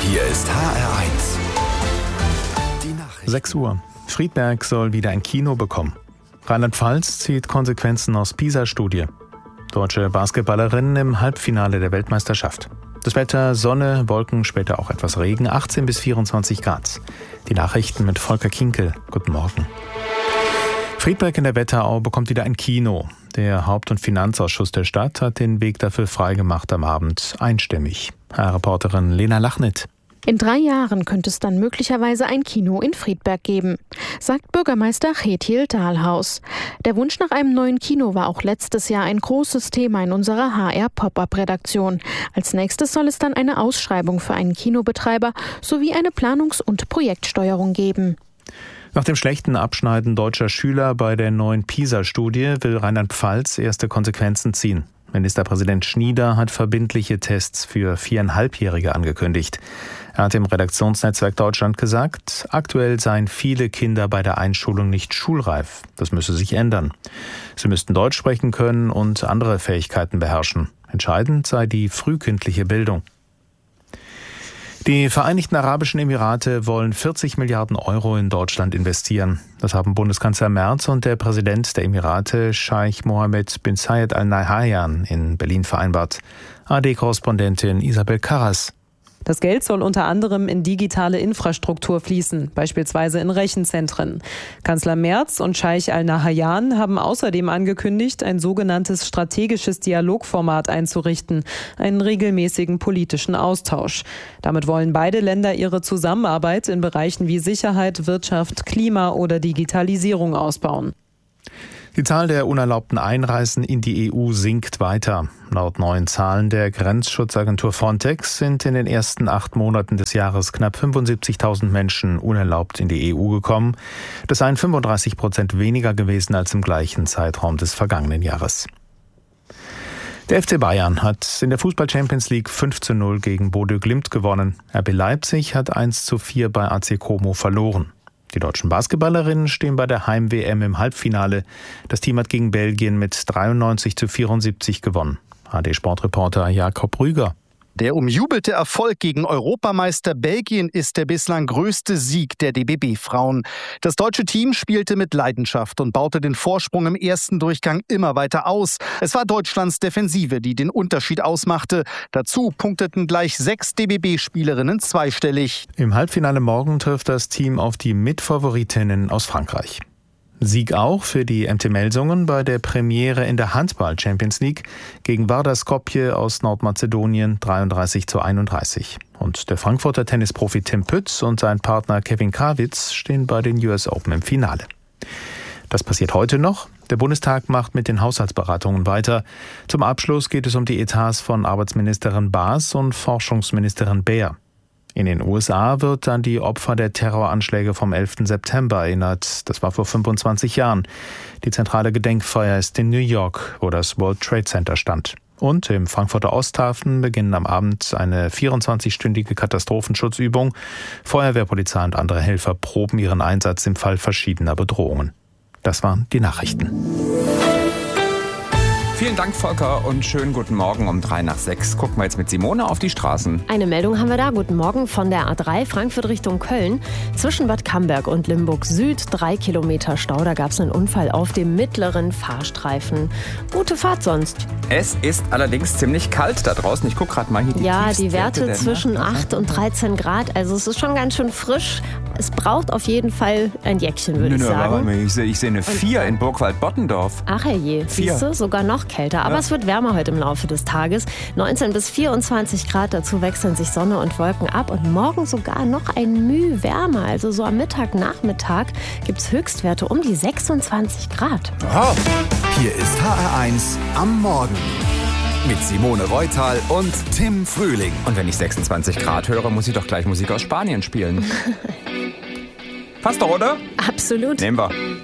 Hier ist HR1. Die Nachrichten. 6 Uhr. Friedberg soll wieder ein Kino bekommen. Rheinland-Pfalz zieht Konsequenzen aus PISA-Studie. Deutsche Basketballerinnen im Halbfinale der Weltmeisterschaft. Das Wetter, Sonne, Wolken, später auch etwas Regen, 18 bis 24 Grad. Die Nachrichten mit Volker Kinkel. Guten Morgen. Friedberg in der Wetterau bekommt wieder ein Kino. Der Haupt- und Finanzausschuss der Stadt hat den Weg dafür freigemacht am Abend, einstimmig. HR-Reporterin Lena Lachnit. In 3 Jahren könnte es dann möglicherweise ein Kino in Friedberg geben, sagt Bürgermeister Kjetil Dahlhaus. Der Wunsch nach einem neuen Kino war auch letztes Jahr ein großes Thema in unserer HR-Pop-Up-Redaktion. Als nächstes soll es dann eine Ausschreibung für einen Kinobetreiber sowie eine Planungs- und Projektsteuerung geben. Nach dem schlechten Abschneiden deutscher Schüler bei der neuen PISA-Studie will Rheinland-Pfalz erste Konsequenzen ziehen. Ministerpräsident Schnieder hat verbindliche Tests für 4,5-Jährige angekündigt. Er hat im Redaktionsnetzwerk Deutschland gesagt, aktuell seien viele Kinder bei der Einschulung nicht schulreif. Das müsse sich ändern. Sie müssten Deutsch sprechen können und andere Fähigkeiten beherrschen. Entscheidend sei die frühkindliche Bildung. Die Vereinigten Arabischen Emirate wollen 40 Milliarden Euro in Deutschland investieren. Das haben Bundeskanzler Merz und der Präsident der Emirate, Scheich Mohammed bin Zayed Al Nahyan, in Berlin vereinbart. ARD-Korrespondentin Isabel Karras. Das Geld soll unter anderem in digitale Infrastruktur fließen, beispielsweise in Rechenzentren. Kanzler Merz und Scheich Al Nahyan haben außerdem angekündigt, ein sogenanntes strategisches Dialogformat einzurichten, einen regelmäßigen politischen Austausch. Damit wollen beide Länder ihre Zusammenarbeit in Bereichen wie Sicherheit, Wirtschaft, Klima oder Digitalisierung ausbauen. Die Zahl der unerlaubten Einreisen in die EU sinkt weiter. Laut neuen Zahlen der Grenzschutzagentur Frontex sind in den ersten 8 Monaten des Jahres knapp 75.000 Menschen unerlaubt in die EU gekommen. Das seien 35% weniger gewesen als im gleichen Zeitraum des vergangenen Jahres. Der FC Bayern hat in der Fußball-Champions League 5:0 gegen Bodø Glimt gewonnen. RB Leipzig hat 1:4 bei AC Como verloren. Die deutschen Basketballerinnen stehen bei der Heim-WM im Halbfinale. Das Team hat gegen Belgien mit 93:74 gewonnen. ARD-Sportreporter Jakob Rüger. Der umjubelte Erfolg gegen Europameister Belgien ist der bislang größte Sieg der DBB-Frauen. Das deutsche Team spielte mit Leidenschaft und baute den Vorsprung im ersten Durchgang immer weiter aus. Es war Deutschlands Defensive, die den Unterschied ausmachte. Dazu punkteten gleich 6 DBB-Spielerinnen zweistellig. Im Halbfinale morgen trifft das Team auf die Mitfavoritinnen aus Frankreich. Sieg auch für die MT Melsungen bei der Premiere in der Handball-Champions League gegen Vardar Skopje aus Nordmazedonien 33:31. Und der Frankfurter Tennisprofi Tim Pütz und sein Partner Kevin Krawitz stehen bei den US Open im Finale. Das passiert heute noch. Der Bundestag macht mit den Haushaltsberatungen weiter. Zum Abschluss geht es um die Etats von Arbeitsministerin Baas und Forschungsministerin Baer. In den USA wird an die Opfer der Terroranschläge vom 11. September erinnert. Das war vor 25 Jahren. Die zentrale Gedenkfeier ist in New York, wo das World Trade Center stand. Und im Frankfurter Osthafen beginnen am Abend eine 24-stündige Katastrophenschutzübung. Feuerwehr, Polizei und andere Helfer proben ihren Einsatz im Fall verschiedener Bedrohungen. Das waren die Nachrichten. Vielen Dank, Volker, und schönen guten Morgen um 5:03. Gucken wir jetzt mit Simone auf die Straßen. Eine Meldung haben wir da. Guten Morgen von der A3 Frankfurt Richtung Köln. Zwischen Bad Camberg und Limburg Süd 3 Kilometer Stau. Da gab es einen Unfall auf dem mittleren Fahrstreifen. Gute Fahrt sonst. Es ist allerdings ziemlich kalt da draußen. Ich gucke gerade mal hier die Werte zwischen 8 und 13 Grad. Also es ist schon ganz schön frisch. Es braucht auf jeden Fall ein Jäckchen, würde ich sagen. Ich sehe eine 4 in Burgwald-Bottendorf. Ach herrje, siehst du, sogar noch kälter. Aber es wird wärmer heute im Laufe des Tages. 19 bis 24 Grad, dazu wechseln sich Sonne und Wolken ab. Und morgen sogar noch ein Müh wärmer. Also so am Nachmittag gibt es Höchstwerte um die 26 Grad. Oh. Hier ist HR1 am Morgen. Mit Simone Reutal und Tim Frühling. Und wenn ich 26 Grad höre, muss ich doch gleich Musik aus Spanien spielen. Passt doch, oder? Absolut. Nehmen wir.